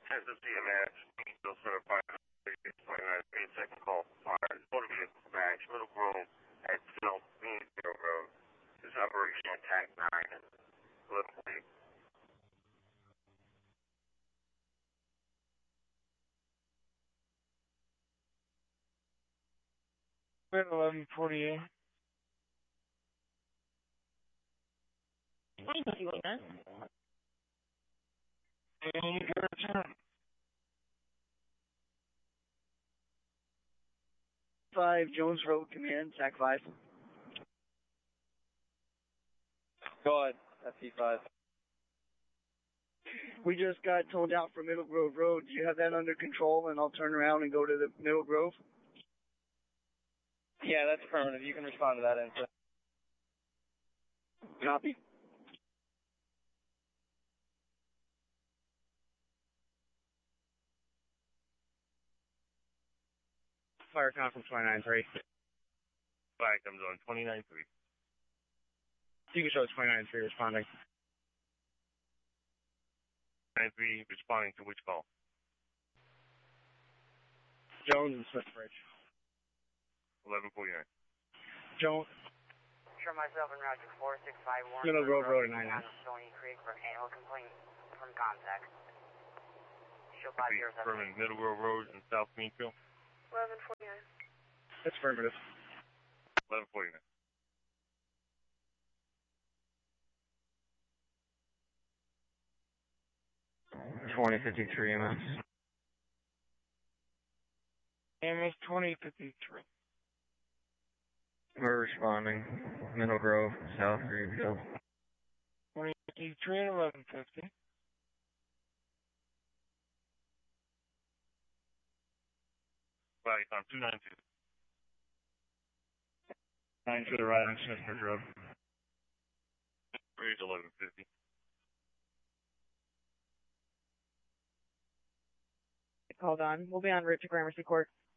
As a CMS, still certified 29 second call fired. Motor vehicle smash, Middle Grove at Phil Meansville Road. This operation attack 9 and Little League. We're at 11:48. What do you want that? Five Jones Road Command, TAC 5. Go ahead, FP5. We just got toned out from Middle Grove Road. Do you have that under control? And I'll turn around and go to the Middle Grove. Yeah, that's affirmative. You can respond to that answer. Copy. Fire conference 29-3. Fire comes on 29-3. You can show 29-3 responding. 29-3 responding to which call? Jones and Smithbridge. 11:49. Jones. Sure, myself and Roger 4651. Middle Grove Road at 99. On Stony Creek for an animal complaint from contact. Show 507. Affirmative. Middle Grove Road in South Greenfield. 11:49. That's affirmative. 11:49. MS 2053. We're responding. Middle Grove, South Greenfield. 2053 and 1150. Fire on 292. 9 to the right on Smithbridge Road. Bridge 1150. Hold on. We'll be en route to Gramercy Court.